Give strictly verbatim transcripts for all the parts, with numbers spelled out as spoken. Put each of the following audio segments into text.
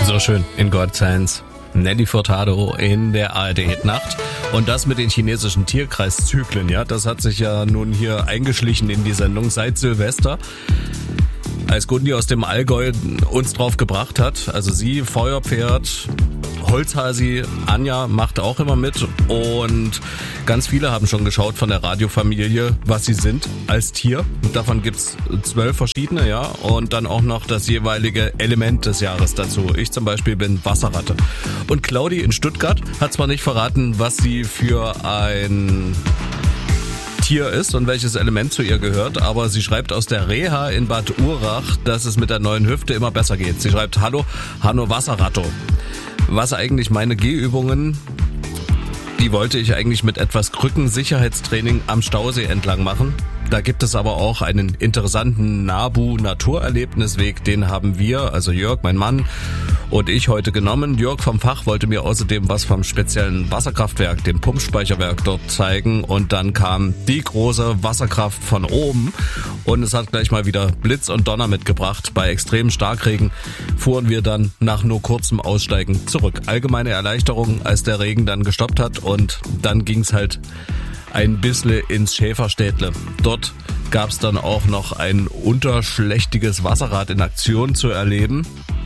So schön in God's Hands. Nelly Furtado in der A R D-Hitnacht. Und das mit den chinesischen Tierkreiszyklen, ja, das hat sich ja nun hier eingeschlichen in die Sendung seit Silvester. Als Gundi aus dem Allgäu uns drauf gebracht hat, also sie, Feuerpferd, Holzhasi, Anja macht auch immer mit und ganz viele haben schon geschaut von der Radiofamilie, was sie sind als Tier. Davon gibt's zwölf verschiedene, ja, und dann auch noch das jeweilige Element des Jahres dazu. Ich zum Beispiel bin Wasserratte. Und Claudi in Stuttgart hat zwar nicht verraten, was sie für ein Tier ist und welches Element zu ihr gehört, aber sie schreibt aus der Reha in Bad Urach, dass es mit der neuen Hüfte immer besser geht. Sie schreibt: Hallo, Hanno Wasserratto. Was eigentlich meine Gehübungen, die wollte ich eigentlich mit etwas Krückensicherheitstraining am Stausee entlang machen. Da gibt es aber auch einen interessanten Nabu-Naturerlebnisweg, den haben wir, also Jörg, mein Mann, und ich heute genommen. Jörg vom Fach wollte mir außerdem was vom speziellen Wasserkraftwerk, dem Pumpspeicherwerk dort zeigen, und dann kam die große Wasserkraft von oben und es hat gleich mal wieder Blitz und Donner mitgebracht. Bei extremen Starkregen fuhren wir dann nach nur kurzem Aussteigen zurück. Allgemeine Erleichterung, als der Regen dann gestoppt hat, und dann ging's halt ein bisschen ins Schäferstädtle. Dort gab's dann auch noch ein unterschlächtiges Wasserrad in Aktion zu erleben.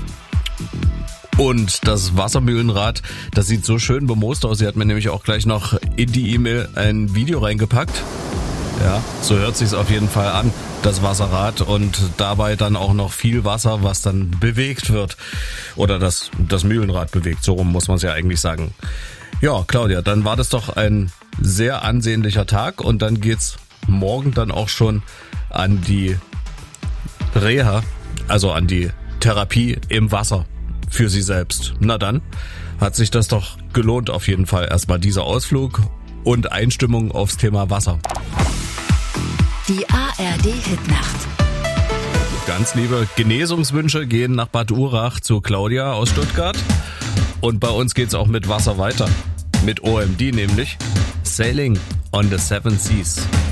Und das Wassermühlenrad, das sieht so schön bemoost aus. Sie hat mir nämlich auch gleich noch in die E-Mail ein Video reingepackt. Ja, so hört sich's auf jeden Fall an, das Wasserrad, und dabei dann auch noch viel Wasser, was dann bewegt wird. Oder das, das Mühlenrad bewegt, so rum muss man es ja eigentlich sagen. Ja, Claudia, dann war das doch ein sehr ansehnlicher Tag, und dann geht's morgen dann auch schon an die Reha, also an die Therapie im Wasser für sie selbst. Na dann, hat sich das doch gelohnt auf jeden Fall. Erstmal dieser Ausflug und Einstimmung aufs Thema Wasser. Die A R D-Hitnacht. Ganz liebe Genesungswünsche gehen nach Bad Urach zu Claudia aus Stuttgart. Und bei uns geht's auch mit Wasser weiter. Mit O M D nämlich. Sailing on the Seven Seas.